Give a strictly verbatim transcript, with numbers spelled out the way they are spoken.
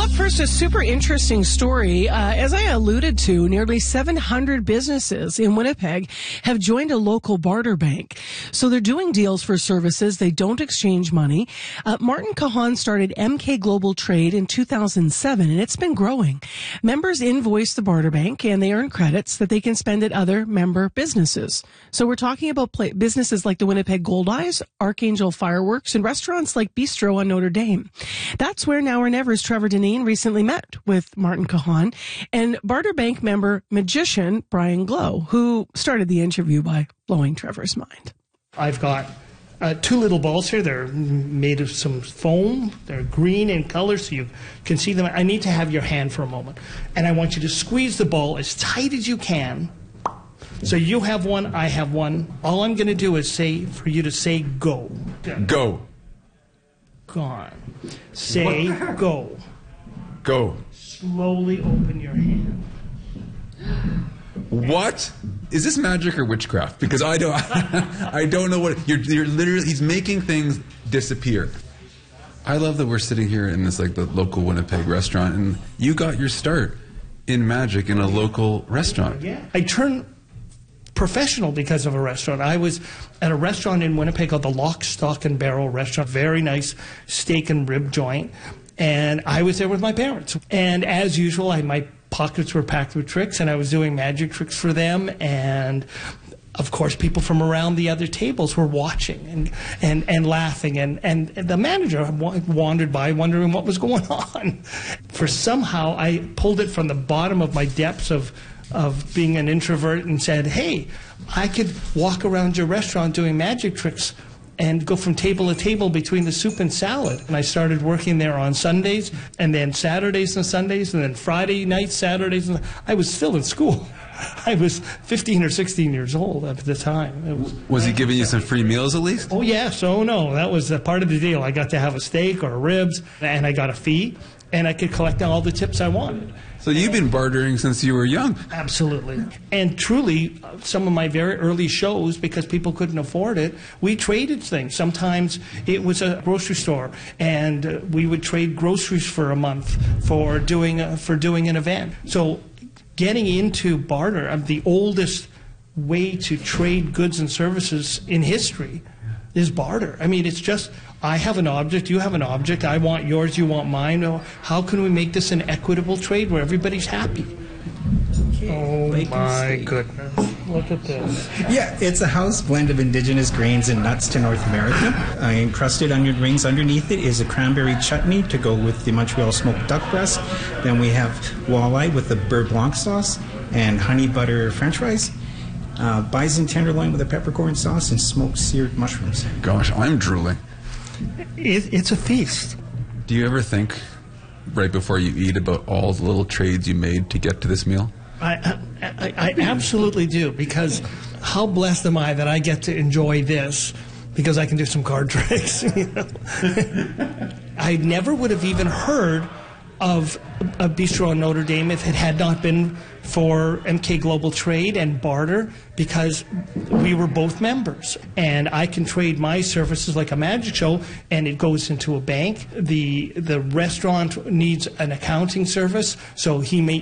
up first, a super interesting story. Uh, as I alluded to, nearly seven hundred businesses in Winnipeg have joined a local barter bank. So they're doing deals for services. They don't exchange money. Uh, Martin Cahan started M K Global Trade in two thousand seven, and it's been growing. Members invoice the barter bank, and they earn credits that they can spend at other member businesses. So we're talking about play- businesses like the Winnipeg Gold Eyes, Archangel Fireworks, and restaurants like Bistro on Notre Dame. That's where Now or Never's Trevor Deneen recently met with Martin Cahan and Barter Bank member magician Brian Glow, who started the interview by blowing Trevor's mind. I've got uh, two little balls here. They're made of some foam. They're green in color so you can see them. I need to have your hand for a moment. And I want you to squeeze the ball as tight as you can. So you have one, I have one. All I'm going to do is say for you to say go. Go. Gone. Say go. Go. Slowly open your hand. What? Is this magic or witchcraft? Because I don't I don't know what you're you're literally he's making things disappear. I love that we're sitting here in this like the local Winnipeg restaurant and you got your start in magic in a local restaurant. Yeah. I turned professional because of a restaurant. I was at a restaurant in Winnipeg called the Lock, Stock and Barrel Restaurant. Very nice steak and rib joint. And I was there with my parents. And as usual, I, my pockets were packed with tricks, and I was doing magic tricks for them. And of course, people from around the other tables were watching and, and, and laughing. And, and the manager wandered by wondering what was going on. For somehow, I pulled it from the bottom of my depths of of being an introvert and said, hey, I could walk around your restaurant doing magic tricks and go from table to table between the soup and salad. And I started working there on Sundays, and then Saturdays and Sundays, and then Friday nights, Saturdays. And I was still in school. I was fifteen or sixteen years old at the time. It was was he giving you some free meals at least? Oh, yes. Oh, no. That was a part of the deal. I got to have a steak or ribs, and I got a fee, and I could collect all the tips I wanted. So you've been bartering since you were young. Absolutely. And truly, some of my very early shows, because people couldn't afford it, we traded things. Sometimes it was a grocery store, and uh, we would trade groceries for a month for doing, a, for doing an event. So getting into barter, uh, the oldest way to trade goods and services in history is barter. I mean, it's just, I have an object, you have an object, I want yours, you want mine. How can we make this an equitable trade where everybody's happy? Oh my goodness. Look at this. Yeah, it's a house blend of indigenous grains and nuts to North America. Uh, encrusted onion rings underneath it is a cranberry chutney to go with the Montreal smoked duck breast. Then we have walleye with the beurre blanc sauce and honey butter french fries. Uh, bison tenderloin with a peppercorn sauce and smoked seared mushrooms. Gosh, I'm drooling. It, it's a feast. Do you ever think, right before you eat, about all the little trades you made to get to this meal? I, I, I absolutely do, because how blessed am I that I get to enjoy this, because I can do some card tricks. You know? I never would have even heard of a Bistro on Notre Dame if it had not been for M K Global Trade and barter, because we were both members. And I can trade my services like a magic show, and it goes into a bank. The, the restaurant needs an accounting service, so he may